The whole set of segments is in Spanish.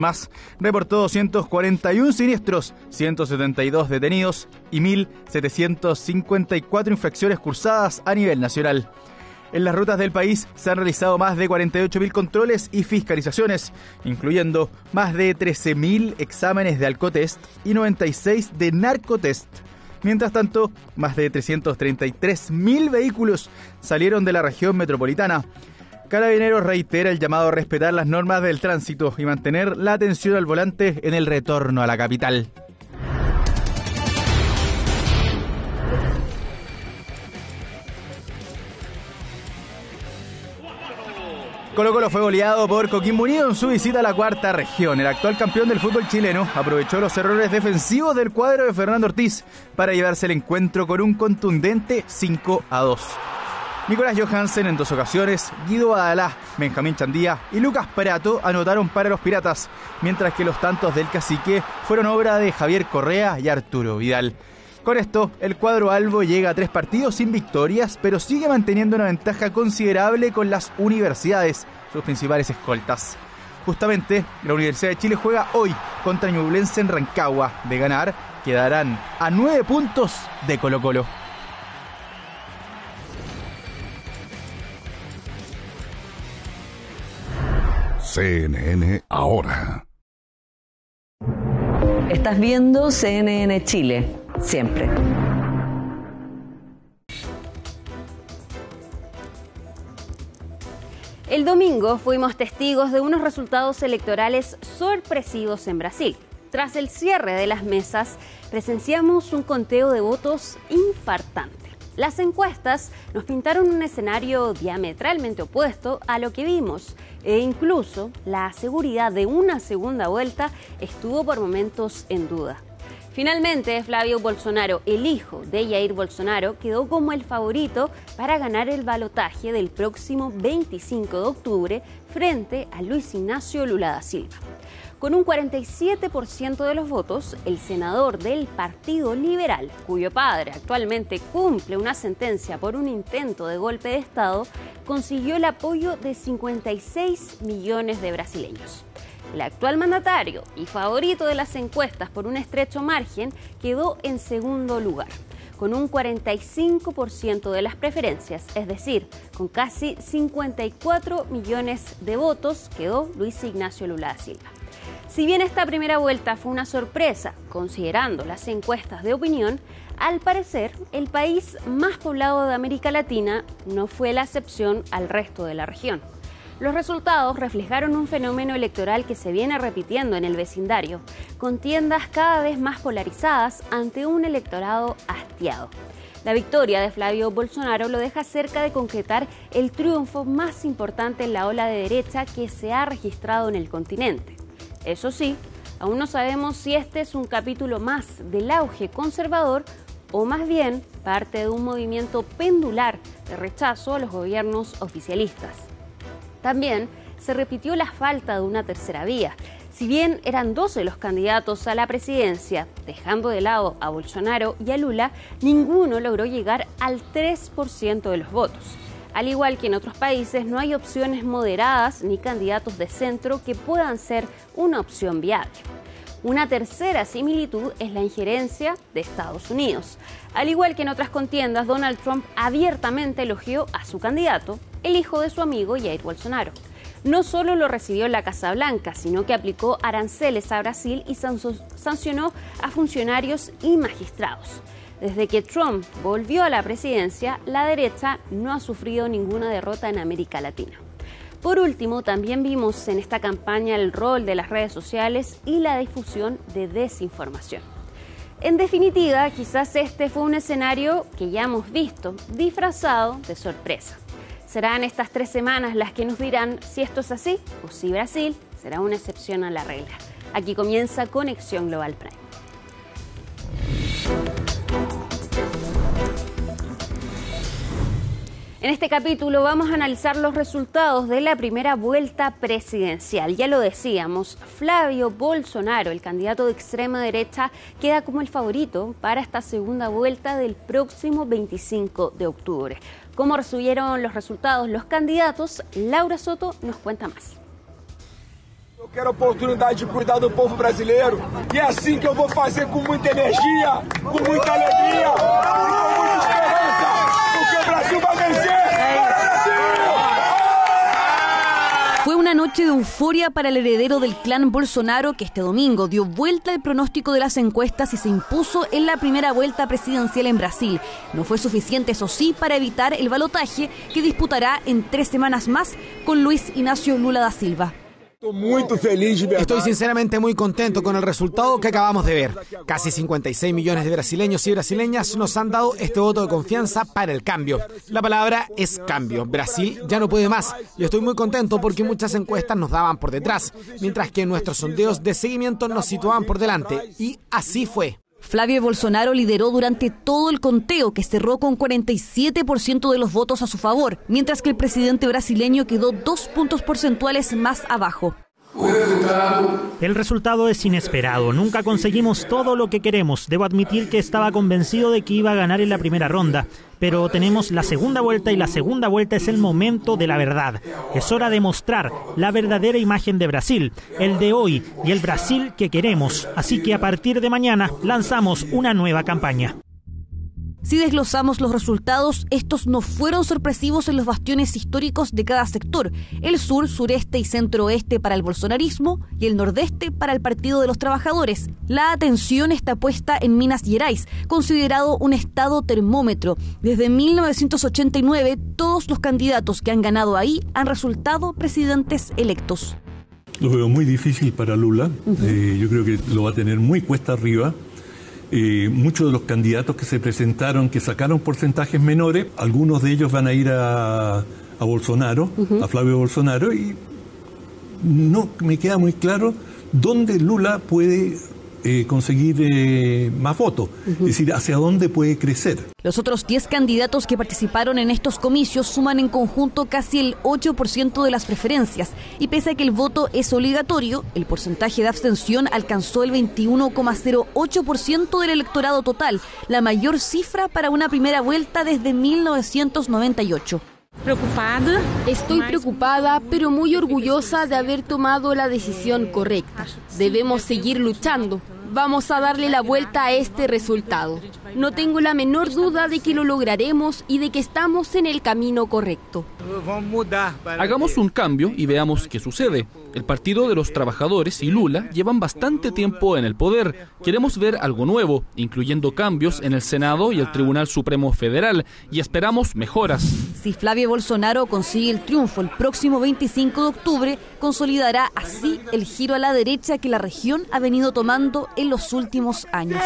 Más reportó 241 siniestros, 172 detenidos y 1.754 infracciones cursadas a nivel nacional. En las rutas del país se han realizado más de 48.000 controles y fiscalizaciones, incluyendo más de 13.000 exámenes de alcotest y 96 de narcotest. Mientras tanto, más de 333.000 vehículos salieron de la región metropolitana. Carabineros reitera el llamado a respetar las normas del tránsito y mantener la atención al volante en el retorno a la capital. Colo-Colo fue goleado por Coquimbo Unido en su visita a la cuarta región. El actual campeón del fútbol chileno aprovechó los errores defensivos del cuadro de Fernando Ortiz para llevarse el encuentro con un contundente 5-2. Nicolás Johansen en 2 ocasiones, Guido Adalá, Benjamín Chandía y Lucas Prato anotaron para los Piratas, mientras que los tantos del Cacique fueron obra de Javier Correa y Arturo Vidal. Con esto, el cuadro albo llega a 3 partidos sin victorias, pero sigue manteniendo una ventaja considerable con las universidades, sus principales escoltas. Justamente, la Universidad de Chile juega hoy contra Ñublense en Rancagua. De ganar, quedarán a 9 puntos de Colo-Colo. CNN ahora. Estás viendo CNN Chile, siempre. El domingo fuimos testigos de unos resultados electorales sorpresivos en Brasil. Tras el cierre de las mesas, presenciamos un conteo de votos infartante. Las encuestas nos pintaron un escenario diametralmente opuesto a lo que vimos, e incluso la seguridad de una segunda vuelta estuvo por momentos en duda. Finalmente, Flavio Bolsonaro, el hijo de Jair Bolsonaro, quedó como el favorito para ganar el balotaje del próximo 25 de octubre frente a Luis Ignacio Lula da Silva. Con un 47% de los votos, el senador del Partido Liberal, cuyo padre actualmente cumple una sentencia por un intento de golpe de Estado, consiguió el apoyo de 56 millones de brasileños. El actual mandatario y favorito de las encuestas por un estrecho margen quedó en segundo lugar, con un 45% de las preferencias, es decir, con casi 54 millones de votos, quedó Luis Ignacio Lula da Silva. Si bien esta primera vuelta fue una sorpresa, considerando las encuestas de opinión, al parecer el país más poblado de América Latina no fue la excepción al resto de la región. Los resultados reflejaron un fenómeno electoral que se viene repitiendo en el vecindario, contiendas cada vez más polarizadas ante un electorado hastiado. La victoria de Flavio Bolsonaro lo deja cerca de concretar el triunfo más importante en la ola de derecha que se ha registrado en el continente. Eso sí, aún no sabemos si este es un capítulo más del auge conservador o más bien parte de un movimiento pendular de rechazo a los gobiernos oficialistas. También se repitió la falta de una tercera vía. Si bien eran 12 los candidatos a la presidencia, dejando de lado a Bolsonaro y a Lula, ninguno logró llegar al 3% de los votos. Al igual que en otros países, no hay opciones moderadas ni candidatos de centro que puedan ser una opción viable. Una tercera similitud es la injerencia de Estados Unidos. Al igual que en otras contiendas, Donald Trump abiertamente elogió a su candidato, el hijo de su amigo Jair Bolsonaro. No solo lo recibió en la Casa Blanca, sino que aplicó aranceles a Brasil y sancionó a funcionarios y magistrados. Desde que Trump volvió a la presidencia, la derecha no ha sufrido ninguna derrota en América Latina. Por último, también vimos en esta campaña el rol de las redes sociales y la difusión de desinformación. En definitiva, quizás este fue un escenario que ya hemos visto, disfrazado de sorpresa. Serán estas 3 semanas las que nos dirán si esto es así o si Brasil será una excepción a la regla. Aquí comienza Conexión Global Prime. En este capítulo vamos a analizar los resultados de la primera vuelta presidencial. Ya lo decíamos, Flavio Bolsonaro, el candidato de extrema derecha, queda como el favorito para esta segunda vuelta del próximo 25 de octubre. ¿Cómo recibieron los resultados los candidatos? Laura Soto nos cuenta más. Quero a oportunidade de cuidar do povo brasileiro e é assim que eu vou fazer com muita energia, com muita alegría y con mucha esperanza, porque Brasil va a vencer. Fue una noche de euforia para el heredero del clan Bolsonaro, que este domingo dio vuelta al pronóstico de las encuestas y se impuso en la primera vuelta presidencial en Brasil. No fue suficiente, eso sí, para evitar el balotaje que disputará en 3 semanas más con Luis Inácio Lula da Silva. Estoy sinceramente muy contento con el resultado que acabamos de ver. Casi 56 millones de brasileños y brasileñas nos han dado este voto de confianza para el cambio. La palabra es cambio. Brasil ya no puede más. Y estoy muy contento porque muchas encuestas nos daban por detrás, mientras que nuestros sondeos de seguimiento nos situaban por delante. Y así fue. Flavio Bolsonaro lideró durante todo el conteo, que cerró con 47% de los votos a su favor, mientras que el presidente brasileño quedó 2 puntos porcentuales más abajo. El resultado es inesperado. Nunca conseguimos todo lo que queremos. Debo admitir que estaba convencido de que iba a ganar en la primera ronda. Pero tenemos la segunda vuelta y la segunda vuelta es el momento de la verdad. Es hora de mostrar la verdadera imagen de Brasil, el de hoy y el Brasil que queremos. Así que a partir de mañana lanzamos una nueva campaña. Si desglosamos los resultados, estos no fueron sorpresivos en los bastiones históricos de cada sector: el sur, sureste y centro-oeste para el bolsonarismo y el nordeste para el Partido de los Trabajadores. La atención está puesta en Minas Gerais, considerado un estado termómetro. Desde 1989, todos los candidatos que han ganado ahí han resultado presidentes electos. Lo veo muy difícil para Lula. Yo creo que lo va a tener muy cuesta arriba. Muchos de los candidatos que se presentaron, que sacaron porcentajes menores, algunos de ellos van a ir a Bolsonaro, a Flavio Bolsonaro, y no me queda muy claro dónde Lula puede conseguir más votos, es decir, hacia dónde puede crecer. Los otros 10 candidatos que participaron en estos comicios suman en conjunto casi el 8% de las preferencias, y pese a que el voto es obligatorio, el porcentaje de abstención alcanzó el 21,08% del electorado total, la mayor cifra para una primera vuelta desde 1998. Estoy preocupada, pero muy orgullosa de haber tomado la decisión correcta. Debemos seguir luchando. Vamos a darle la vuelta a este resultado. No tengo la menor duda de que lo lograremos y de que estamos en el camino correcto. Hagamos un cambio y veamos qué sucede. El Partido de los Trabajadores y Lula llevan bastante tiempo en el poder. Queremos ver algo nuevo, incluyendo cambios en el Senado y el Tribunal Supremo Federal, y esperamos mejoras. Si Flavio Bolsonaro consigue el triunfo el próximo 25 de octubre, consolidará así el giro a la derecha que la región ha venido tomando en los últimos años.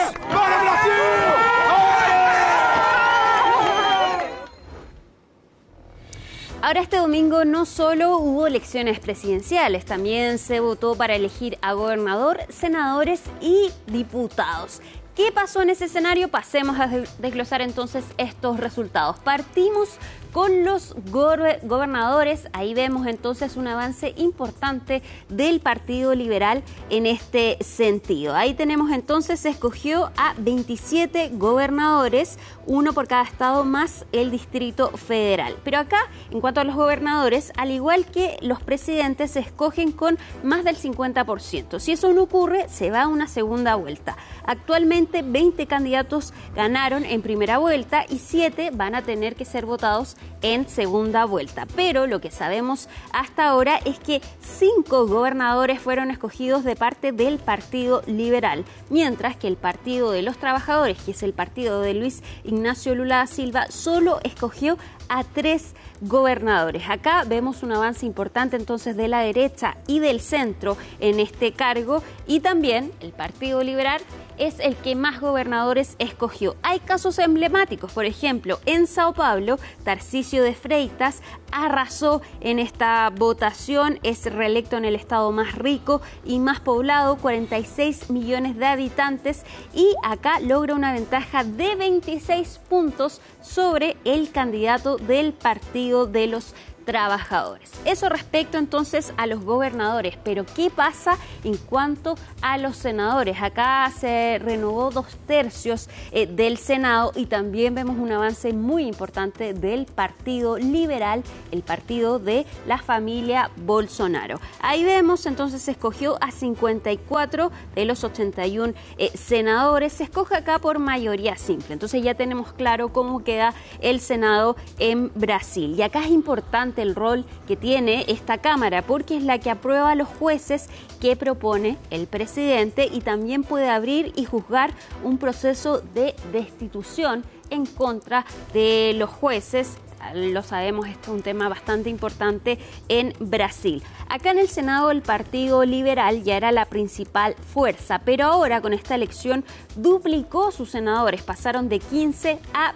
Ahora, este domingo no solo hubo elecciones presidenciales, también se votó para elegir a gobernador, senadores y diputados. ¿Qué pasó en ese escenario? Pasemos a desglosar entonces estos resultados. Partimos con los gobernadores. Ahí vemos entonces un avance importante del Partido Liberal en este sentido. Ahí tenemos entonces, se escogió a 27 gobernadores, uno por cada estado más el Distrito Federal. Pero acá, en cuanto a los gobernadores, al igual que los presidentes, se escogen con más del 50%. Si eso no ocurre, se va a una segunda vuelta. Actualmente 20 candidatos ganaron en primera vuelta y 7 van a tener que ser votados en segunda vuelta. Pero lo que sabemos hasta ahora es que 5 gobernadores fueron escogidos de parte del Partido Liberal, mientras que el Partido de los Trabajadores, que es el partido de Luis Inácio Lula da Silva, solo escogió a 3 gobernadores. Acá vemos un avance importante entonces de la derecha y del centro en este cargo, y también el Partido Liberal es el que más gobernadores escogió. Hay casos emblemáticos, por ejemplo, en Sao Paulo, Tarcísio de Freitas arrasó en esta votación, es reelecto en el estado más rico y más poblado, 46 millones de habitantes, y acá logra una ventaja de 26 puntos sobre el candidato del Partido de los trabajadores. Eso respecto entonces a los gobernadores, pero ¿qué pasa en cuanto a los senadores? Acá se renovó 2/3 del Senado y también vemos un avance muy importante del Partido Liberal, el partido de la familia Bolsonaro. Ahí vemos entonces se escogió a 54 de los 81 senadores, se escoge acá por mayoría simple, entonces ya tenemos claro cómo queda el Senado en Brasil. Y acá es importante el rol que tiene esta Cámara porque es la que aprueba a los jueces que propone el presidente y también puede abrir y juzgar un proceso de destitución en contra de los jueces. Lo sabemos, esto es un tema bastante importante en Brasil. Acá en el Senado el Partido Liberal ya era la principal fuerza, pero ahora con esta elección duplicó sus senadores, pasaron de 15 a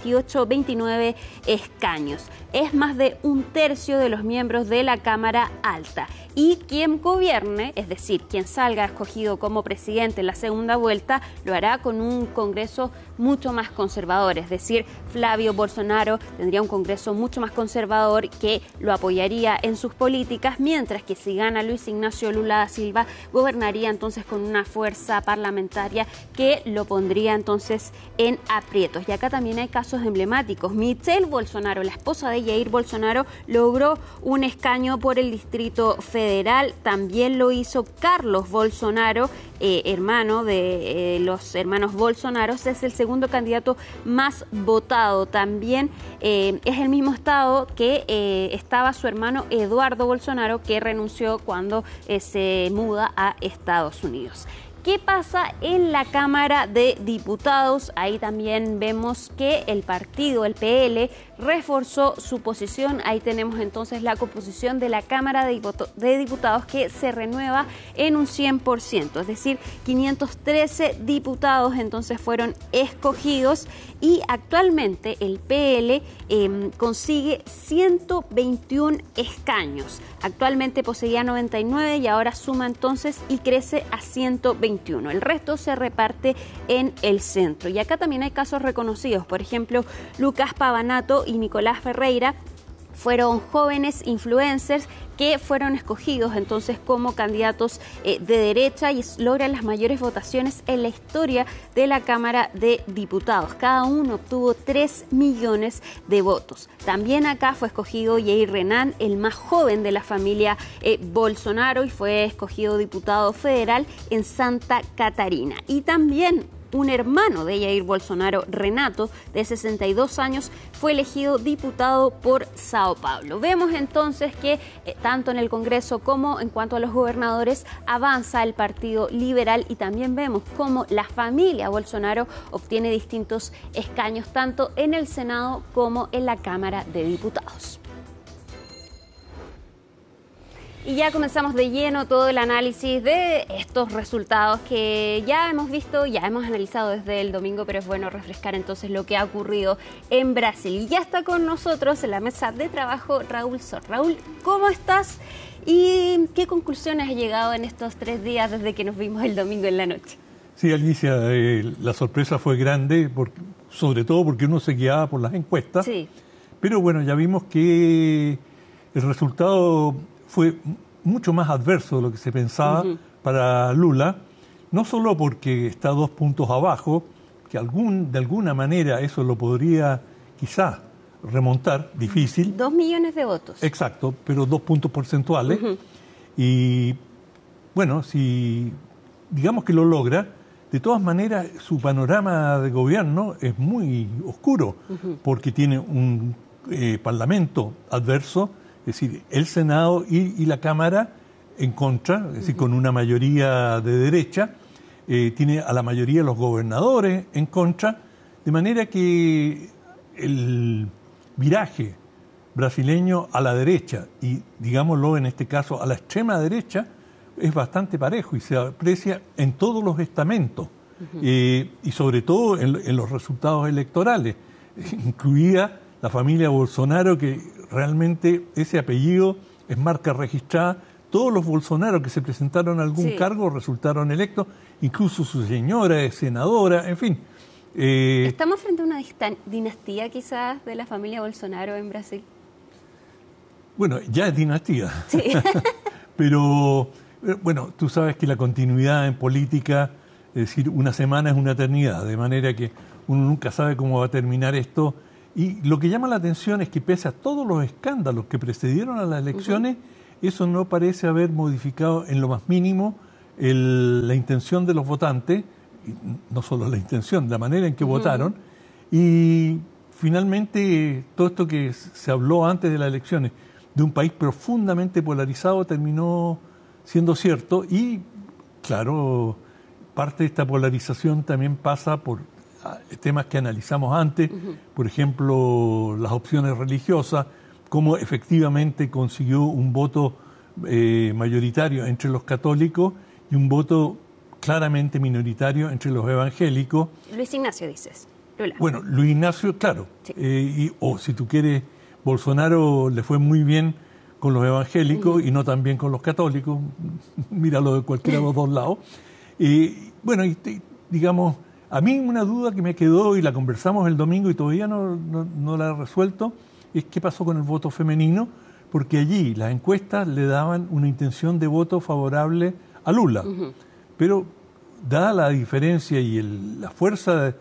29 escaños. Es más de 1/3 de los miembros de la Cámara Alta. Y quien gobierne, es decir, quien salga escogido como presidente en la segunda vuelta, lo hará con un Congreso mucho más conservador, es decir, Flavio Bolsonaro tendría un Congreso mucho más conservador que lo apoyaría en sus políticas, mientras que si gana Luis Ignacio Lula da Silva, gobernaría entonces con una fuerza parlamentaria que lo pondría entonces en aprietos. Y acá también hay casos emblemáticos. Michelle Bolsonaro, la esposa de Jair Bolsonaro, logró un escaño por el Distrito Federal, también lo hizo Carlos Bolsonaro, hermano de los hermanos Bolsonaro, es el segundo candidato más votado. También es el mismo estado que estaba su hermano Eduardo Bolsonaro, que renunció cuando se muda a Estados Unidos. ¿Qué pasa en la Cámara de Diputados? Ahí también vemos que el partido, el PL, reforzó su posición. Ahí tenemos entonces la composición de la Cámara de Diputados que se renueva en un 100%, es decir, 513 diputados entonces fueron escogidos y actualmente el PL consigue 121 escaños. Actualmente poseía 99 y ahora suma entonces y crece a 121. El resto se reparte en el centro. Y acá también hay casos reconocidos. Por ejemplo, Lucas Pavanato y Nicolás Ferreira fueron jóvenes influencers que fueron escogidos entonces como candidatos de derecha y logran las mayores votaciones en la historia de la Cámara de Diputados. Cada uno obtuvo 3 millones de votos. También acá fue escogido Jair Renan, el más joven de la familia Bolsonaro, y fue escogido diputado federal en Santa Catarina. Y también un hermano de Jair Bolsonaro, Renato, de 62 años, fue elegido diputado por Sao Paulo. Vemos entonces que tanto en el Congreso como en cuanto a los gobernadores avanza el Partido Liberal y también vemos cómo la familia Bolsonaro obtiene distintos escaños tanto en el Senado como en la Cámara de Diputados. Y ya comenzamos de lleno todo el análisis de estos resultados que ya hemos visto, ya hemos analizado desde el domingo, pero es bueno refrescar entonces lo que ha ocurrido en Brasil. Y ya está con nosotros en la mesa de trabajo Raúl Sor. Raúl, ¿cómo estás? ¿Y qué conclusiones has llegado en estos 3 días desde que nos vimos el domingo en la noche? Sí, Alicia, la sorpresa fue grande, sobre todo porque uno se guiaba por las encuestas. Sí. Pero bueno, ya vimos que el resultado fue mucho más adverso de lo que se pensaba para Lula, no solo porque está 2 puntos abajo, que de alguna manera eso lo podría quizá remontar, difícil. 2 millones de votos. Exacto, pero 2 puntos porcentuales. Y bueno, si digamos que lo logra, de todas maneras su panorama de gobierno es muy oscuro, porque tiene un parlamento adverso, es decir, el Senado y la Cámara en contra, es decir, con una mayoría de derecha, tiene a la mayoría de los gobernadores en contra, de manera que el viraje brasileño a la derecha y, digámoslo en este caso, a la extrema derecha, es bastante parejo y se aprecia en todos los estamentos, y sobre todo en los resultados electorales, incluida la familia Bolsonaro, que realmente ese apellido es marca registrada. Todos los Bolsonaro que se presentaron a algún cargo resultaron electos, incluso su señora es senadora, en fin. ¿Estamos frente a una dinastía quizás de la familia Bolsonaro en Brasil? Bueno, ya es dinastía. Sí. Pero, bueno, tú sabes que la continuidad en política, es decir, una semana es una eternidad, de manera que uno nunca sabe cómo va a terminar esto. Y lo que llama la atención es que pese a todos los escándalos que precedieron a las elecciones, eso no parece haber modificado en lo más mínimo la intención de los votantes, y no solo la intención, la manera en que votaron. Y finalmente todo esto que se habló antes de las elecciones, de un país profundamente polarizado, terminó siendo cierto. Y claro, parte de esta polarización también pasa por temas que analizamos antes, por ejemplo, las opciones religiosas, cómo efectivamente consiguió un voto mayoritario entre los católicos y un voto claramente minoritario entre los evangélicos. Luis Ignacio, dices. Lula. Bueno, Luis Ignacio, claro. Sí. O si tú quieres, Bolsonaro le fue muy bien con los evangélicos y no tan bien con los católicos. Míralo de cualquiera de los dos lados. Bueno, digamos, a mí una duda que me quedó y la conversamos el domingo y todavía no la he resuelto es qué pasó con el voto femenino, porque allí las encuestas le daban una intención de voto favorable a Lula. Pero dada la diferencia y la fuerza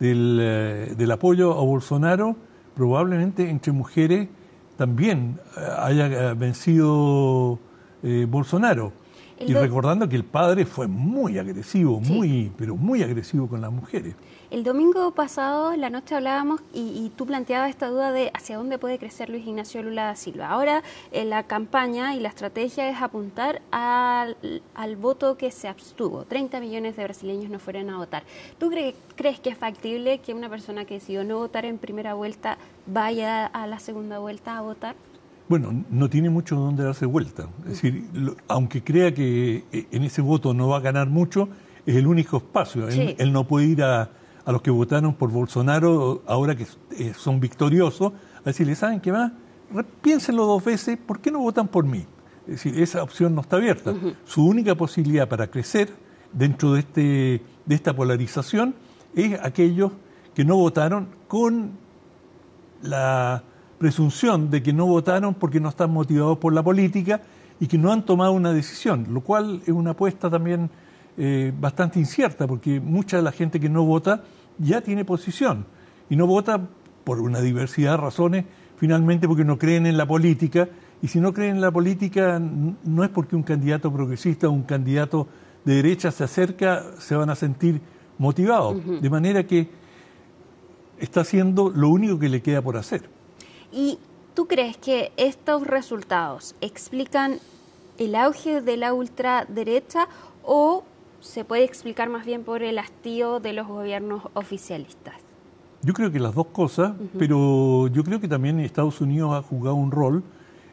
del apoyo a Bolsonaro, probablemente entre mujeres también haya vencido Bolsonaro. Y recordando que el padre fue muy agresivo, pero muy agresivo con las mujeres. El domingo pasado, en la noche, hablábamos y tú planteabas esta duda de hacia dónde puede crecer Luis Ignacio Lula da Silva. Ahora, la campaña y la estrategia es apuntar al voto que se abstuvo. 30 millones de brasileños no fueron a votar. ¿Tú crees que es factible que una persona que decidió no votar en primera vuelta vaya a la segunda vuelta a votar? Bueno, no tiene mucho donde darse vuelta. Es decir, aunque crea que en ese voto no va a ganar mucho, es el único espacio. Sí. Él no puede ir a los que votaron por Bolsonaro, ahora que son victoriosos, a decirle, ¿saben qué más? Piénsenlo 2 veces, ¿por qué no votan por mí? Es decir, esa opción no está abierta. Su única posibilidad para crecer dentro de esta polarización es aquellos que no votaron con la presunción de que no votaron porque no están motivados por la política y que no han tomado una decisión, lo cual es una apuesta también bastante incierta, porque mucha de la gente que no vota ya tiene posición y no vota por una diversidad de razones, finalmente porque no creen en la política, y si no creen en la política no es porque un candidato progresista o un candidato de derecha se acerca, se van a sentir motivados, de manera que está haciendo lo único que le queda por hacer. ¿Y tú crees que estos resultados explican el auge de la ultraderecha o se puede explicar más bien por el hastío de los gobiernos oficialistas? Yo creo que las dos cosas, pero yo creo que también Estados Unidos ha jugado un rol.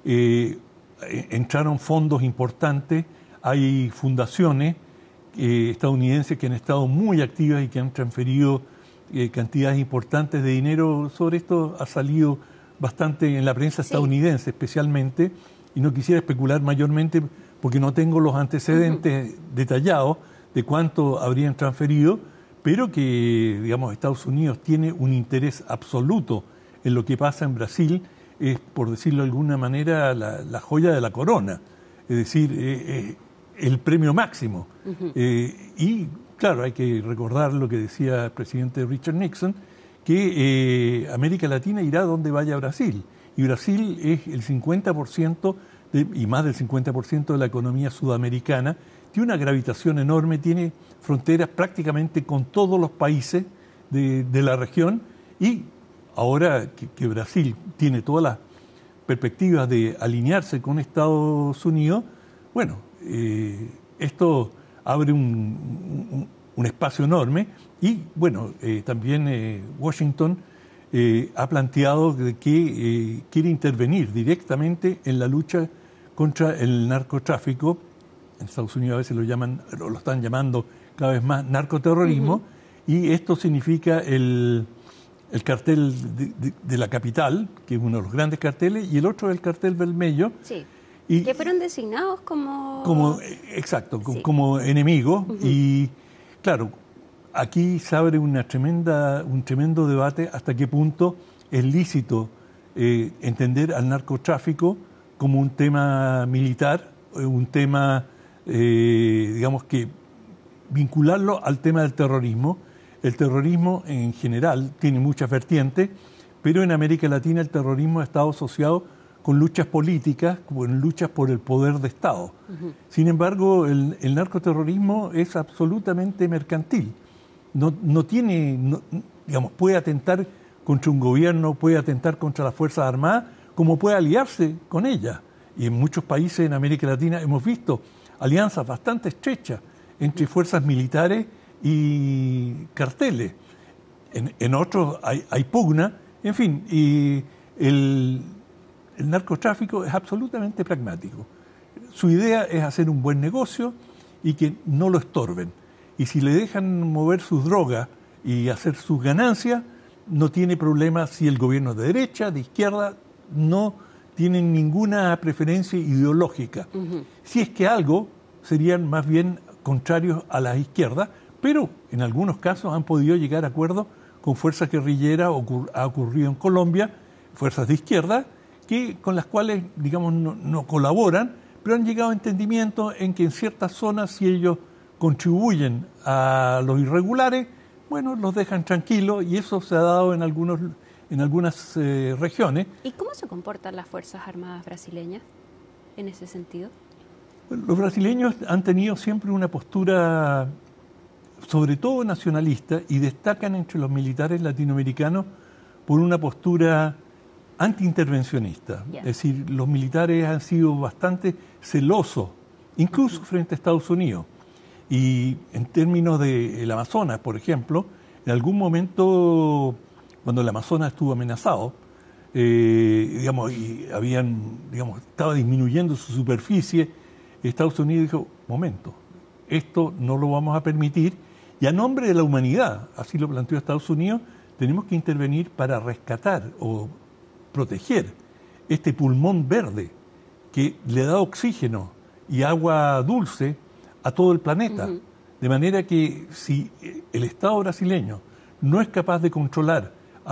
Entraron fondos importantes, hay fundaciones estadounidenses que han estado muy activas y que han transferido cantidades importantes de dinero. Sobre esto ha salido bastante en la prensa estadounidense especialmente, y no quisiera especular mayormente porque no tengo los antecedentes detallados de cuánto habrían transferido, pero que, digamos, Estados Unidos tiene un interés absoluto en lo que pasa en Brasil, es, por decirlo de alguna manera, la joya de la corona, es decir, el premio máximo. Y, claro, hay que recordar lo que decía el presidente Richard Nixon, que América Latina irá donde vaya Brasil, y Brasil es el 50% y más del 50% de la economía sudamericana, tiene una gravitación enorme, tiene fronteras prácticamente con todos los países de la región, y ahora que Brasil tiene todas las perspectivas de alinearse con Estados Unidos, bueno, esto abre un espacio enorme. Y bueno, también Washington ha planteado que quiere intervenir directamente en la lucha contra el narcotráfico. En Estados Unidos a veces lo están llamando cada vez más narcoterrorismo, y esto significa el cartel de la capital, que es uno de los grandes carteles, y el otro es el cartel Vermelho. Sí. Y que fueron designados como enemigos. Y claro, aquí se abre un tremendo debate hasta qué punto es lícito entender al narcotráfico como un tema militar, un tema, digamos que vincularlo al tema del terrorismo. El terrorismo en general tiene muchas vertientes, pero en América Latina el terrorismo ha estado asociado con luchas políticas, con luchas por el poder de Estado. Sin embargo, el narcoterrorismo es absolutamente mercantil. No tiene, digamos, puede atentar contra un gobierno, puede atentar contra las Fuerzas Armadas, como puede aliarse con ellas. Y en muchos países en América Latina hemos visto alianzas bastante estrechas entre fuerzas militares y carteles. En otros hay pugna, en fin, y el narcotráfico es absolutamente pragmático. Su idea es hacer un buen negocio y que no lo estorben. Y si le dejan mover sus drogas y hacer sus ganancias, no tiene problema si el gobierno es de derecha, de izquierda, no tienen ninguna preferencia ideológica. Si es que algo, serían más bien contrarios a la izquierda, pero en algunos casos han podido llegar a acuerdos con fuerzas guerrilleras, ha ocurrido en Colombia, fuerzas de izquierda, con las cuales, digamos, no colaboran, pero han llegado a entendimiento en que en ciertas zonas, si ellos contribuyen a los irregulares, bueno, los dejan tranquilos, y eso se ha dado en algunas regiones. ¿Y cómo se comportan las Fuerzas Armadas brasileñas en ese sentido? Bueno, los brasileños han tenido siempre una postura, sobre todo nacionalista, y destacan entre los militares latinoamericanos por una postura antiintervencionista. Es decir, los militares han sido bastante celosos, incluso frente a Estados Unidos. Y en términos del Amazonas, por ejemplo, en algún momento, cuando el Amazonas estuvo amenazado, digamos, y estaba disminuyendo su superficie, Estados Unidos dijo, momento, esto no lo vamos a permitir, y a nombre de la humanidad, así lo planteó Estados Unidos, tenemos que intervenir para rescatar o proteger este pulmón verde que le da oxígeno y agua dulce a todo el planeta. De manera que si el Estado brasileño no es capaz de controlar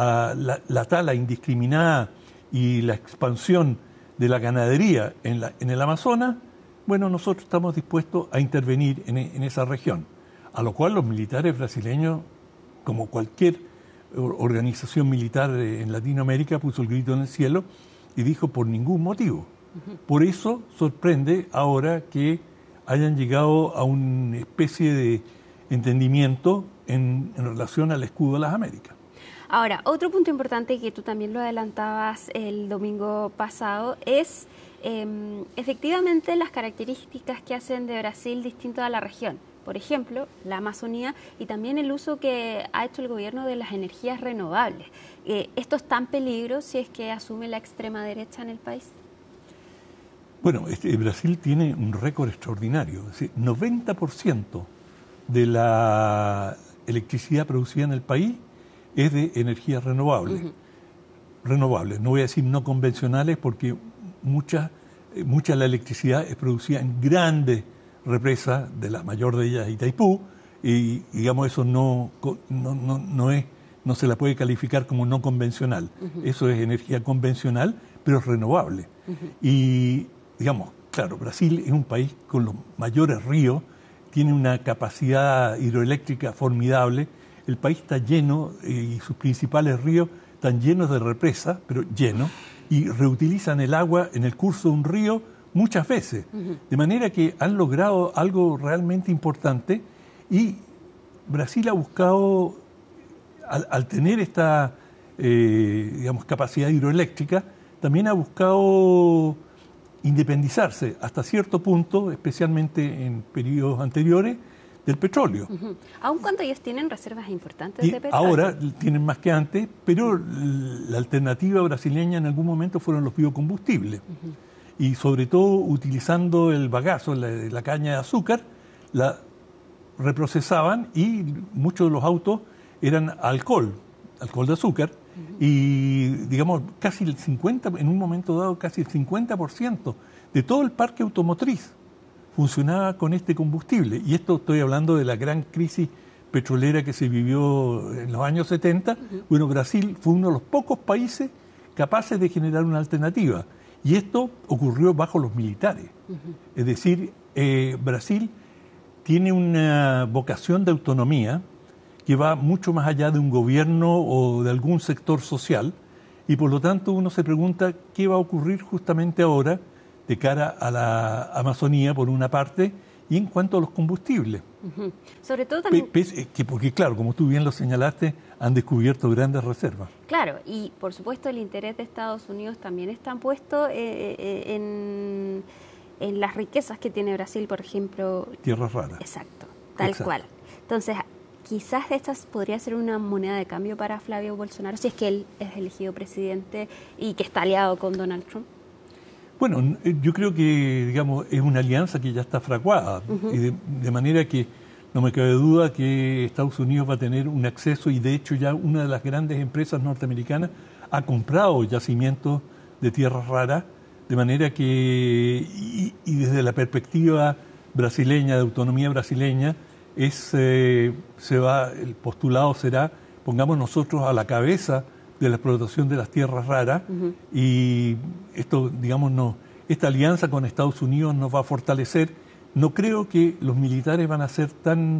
la tala indiscriminada y la expansión de la ganadería en el Amazonas, bueno, nosotros estamos dispuestos a intervenir en esa región. A lo cual los militares brasileños, como cualquier organización militar en Latinoamérica, puso el grito en el cielo y dijo por ningún motivo. Por eso sorprende ahora que hayan llegado a una especie de entendimiento en relación al escudo de las Américas. Ahora, otro punto importante que tú también lo adelantabas el domingo pasado es efectivamente las características que hacen de Brasil distinto a la región. Por ejemplo, la Amazonía y también el uso que ha hecho el gobierno de las energías renovables. ¿Esto está en peligro si es que asume la extrema derecha en el país? Bueno, Brasil tiene un récord extraordinario. Es decir, 90% de la electricidad producida en el país es de energías renovables. Renovables, no voy a decir no convencionales, porque mucha de la electricidad es producida en grandes represas, de la mayor de ellas Itaipú, y digamos eso no se la puede calificar como no convencional. Eso es energía convencional, pero es renovable. Y digamos, claro, Brasil es un país con los mayores ríos, tiene una capacidad hidroeléctrica formidable, el país está lleno, y sus principales ríos están llenos de represas, pero llenos, y reutilizan el agua en el curso de un río muchas veces, de manera que han logrado algo realmente importante, y Brasil ha buscado, al tener esta capacidad hidroeléctrica, también ha buscado independizarse hasta cierto punto, especialmente en periodos anteriores, del petróleo. Aun cuando ellos tienen reservas importantes de petróleo. Ahora tienen más que antes, pero la alternativa brasileña en algún momento fueron los biocombustibles. Y sobre todo utilizando el bagazo, la caña de azúcar, la reprocesaban, y muchos de los autos eran alcohol de azúcar, y digamos casi el 50%, en un momento dado casi el 50% de todo el parque automotriz funcionaba con este combustible. Y esto estoy hablando de la gran crisis petrolera que se vivió en los años 70. Bueno, Brasil fue uno de los pocos países capaces de generar una alternativa. Y esto ocurrió bajo los militares. Es decir, Brasil tiene una vocación de autonomía que va mucho más allá de un gobierno o de algún sector social, y por lo tanto uno se pregunta qué va a ocurrir justamente ahora de cara a la Amazonía, por una parte, y en cuanto a los combustibles. Sobre todo también... Porque claro, como tú bien lo señalaste, han descubierto grandes reservas. Claro, y por supuesto el interés de Estados Unidos también está puesto en las riquezas que tiene Brasil, por ejemplo. Tierras raras. Exacto, tal cual. Entonces, quizás estas podría ser una moneda de cambio para Flavio Bolsonaro, si es que él es elegido presidente y que está aliado con Donald Trump. Bueno, yo creo que, digamos, es una alianza que ya está fraguada, y de manera que no me cabe duda que Estados Unidos va a tener un acceso, y de hecho ya una de las grandes empresas norteamericanas ha comprado yacimientos de tierras raras, de manera que, y desde la perspectiva brasileña, de autonomía brasileña, el postulado será, pongamos nosotros a la cabeza de la explotación de las tierras raras, y esto, digamos, esta alianza con Estados Unidos nos va a fortalecer. No creo que los militares van a ser tan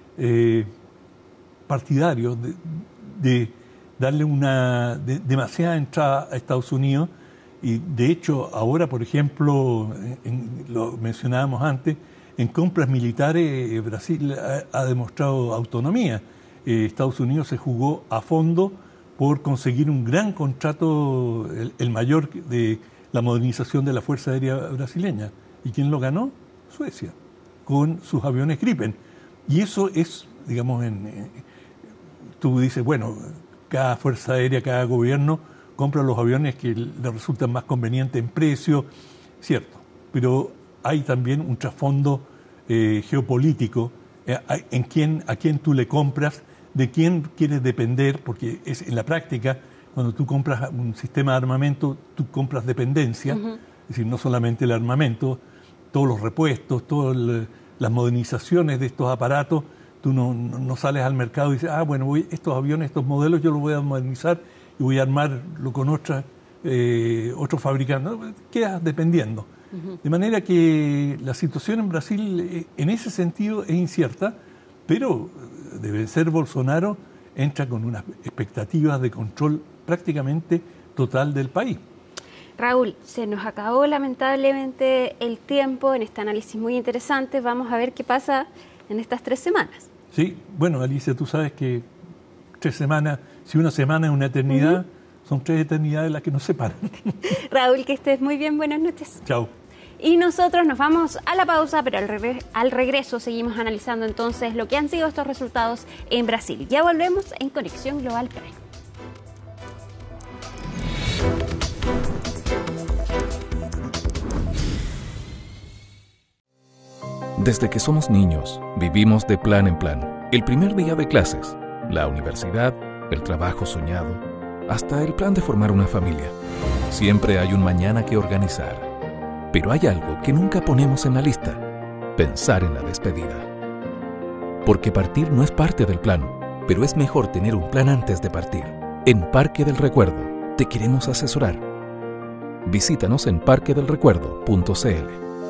partidarios de darle demasiada entrada a Estados Unidos, y de hecho ahora, por ejemplo, lo mencionábamos antes, en compras militares Brasil ha demostrado autonomía. Estados Unidos se jugó a fondo por conseguir un gran contrato, el mayor de la modernización de la Fuerza Aérea brasileña. ¿Y quién lo ganó? Suecia, con sus aviones Gripen. Y eso es, digamos, tú dices, bueno, cada Fuerza Aérea, cada gobierno compra los aviones que le resultan más convenientes en precio, cierto, pero hay también un trasfondo geopolítico a quién tú le compras, de quién quieres depender, porque en la práctica, cuando tú compras un sistema de armamento, tú compras dependencia, es decir, no solamente el armamento, todos los repuestos, todas las modernizaciones de estos aparatos. Tú no sales al mercado y dices, bueno, estos aviones, estos modelos yo los voy a modernizar y voy a armarlo con otros fabricantes. No, quedas dependiendo. De manera que la situación en Brasil en ese sentido es incierta, pero de vencer Bolsonaro entra con unas expectativas de control prácticamente total del país. Raúl, se nos acabó lamentablemente el tiempo en este análisis muy interesante. Vamos a ver qué pasa en estas 3 semanas. Sí, bueno, Alicia, tú sabes que 3 semanas, si una semana es una eternidad, son 3 eternidades las que nos separan. Raúl, que estés muy bien, buenas noches. Chao. Y nosotros nos vamos a la pausa, pero al regreso seguimos analizando entonces lo que han sido estos resultados en Brasil. Ya volvemos en Conexión Global Prime. Desde que somos niños, vivimos de plan en plan. El primer día de clases, la universidad, el trabajo soñado, hasta el plan de formar una familia. Siempre hay un mañana que organizar. Pero hay algo que nunca ponemos en la lista: pensar en la despedida. Porque partir no es parte del plan, pero es mejor tener un plan antes de partir. En Parque del Recuerdo te queremos asesorar. Visítanos en parquedelrecuerdo.cl.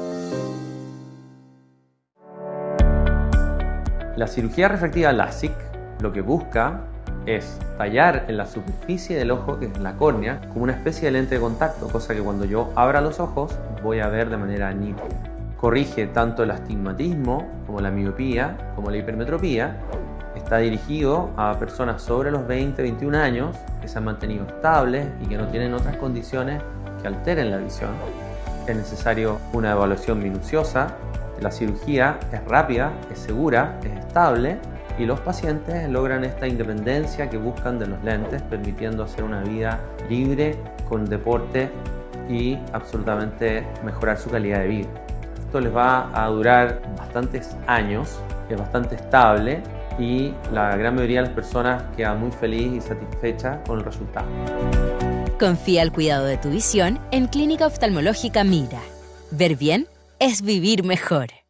La cirugía refractiva LASIK lo que busca es tallar en la superficie del ojo, que es la córnea, como una especie de lente de contacto, cosa que cuando yo abra los ojos voy a ver de manera nítida. Corrige tanto el astigmatismo como la miopía, como la hipermetropía. Está dirigido a personas sobre los 20-21 años que se han mantenido estables y que no tienen otras condiciones que alteren la visión. Es necesario una evaluación minuciosa. La cirugía es rápida, es segura, es estable, y los pacientes logran esta independencia que buscan de los lentes, permitiendo hacer una vida libre, con deporte y absolutamente mejorar su calidad de vida. Esto les va a durar bastantes años, es bastante estable y la gran mayoría de las personas queda muy feliz y satisfecha con el resultado. Confía el cuidado de tu visión en Clínica Oftalmológica Mira. Ver bien es vivir mejor.